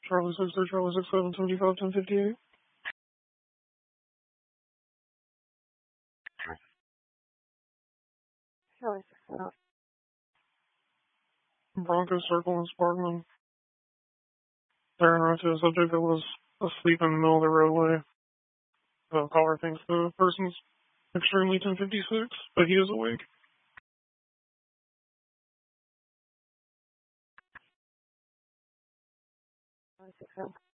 Charlie 63, Charlie 67, 75, 1058. Charlie 67. Bronco Circle in Sparkman. They're en route to a subject that was asleep in the middle of the roadway. The caller thinks the person's extremely 1056, but he is awake. Charlie 67.